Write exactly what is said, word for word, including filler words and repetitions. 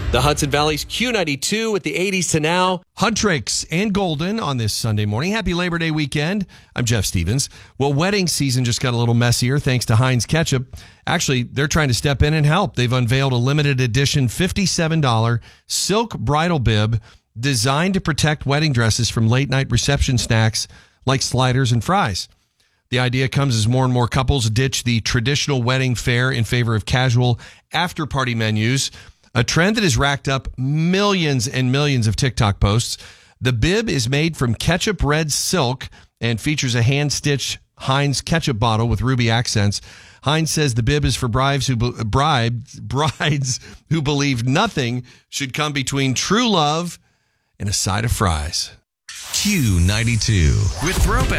The Hudson Valley's Q ninety-two with the eighties to now. Huntrix and Golden on this Sunday morning. Happy Labor Day weekend. I'm Jeff Stevens. Well, wedding season just got a little messier thanks to Heinz Ketchup. Actually, they're trying to step in and help. They've unveiled a limited edition fifty-seven dollars silk bridal bib designed to protect wedding dresses from late night reception snacks like sliders and fries. The idea comes as more and more couples ditch the traditional wedding fare in favor of casual after-party menus, a trend that has racked up millions and millions of TikTok posts. The bib is made from ketchup red silk and features a hand-stitched Heinz ketchup bottle with ruby accents. Heinz says the bib is for brides who be- brides, brides who believe nothing should come between true love and a side of fries. Q ninety-two with Throwback.